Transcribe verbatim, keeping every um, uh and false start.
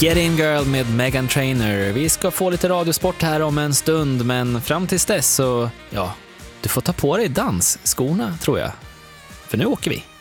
Get In Girl med Meghan Trainor. Vi ska få lite radiosport här om en stund, men fram tills dess så, ja, du får ta på dig dansskorna tror jag. För nu åker vi.